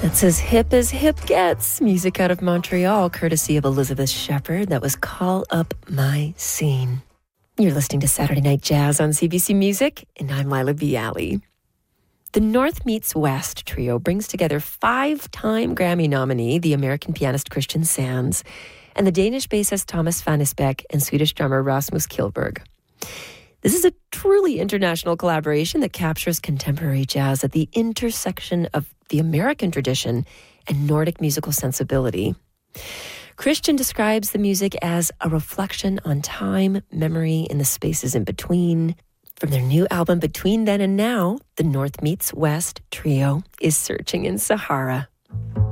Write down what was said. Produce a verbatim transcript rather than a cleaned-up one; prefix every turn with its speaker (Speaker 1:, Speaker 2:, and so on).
Speaker 1: That's as hip as hip gets. Music out of Montreal, courtesy of Elizabeth Shepard. That was Call Up My Scene. You're listening to Saturday Night Jazz on C B C Music, and I'm Lila Bialy. The North Meets West trio brings together five-time Grammy nominee, the American pianist Christian Sands, and the Danish bassist Thomas van Esbeck and Swedish drummer Rasmus Kilberg. This is a truly international collaboration that captures contemporary jazz at the intersection of the American tradition and Nordic musical sensibility. Christian describes the music as a reflection on time, memory, and the spaces in between. From their new album Between Then and Now, the North Meets West trio is Searching in Sahara.